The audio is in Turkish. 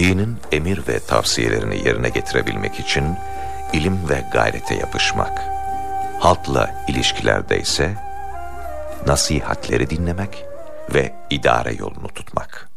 Dinin emir ve tavsiyelerini yerine getirebilmek için ilim ve gayrete yapışmak. Halkla ilişkilerde ise nasihatleri dinlemek ve idare yolunu tutmak.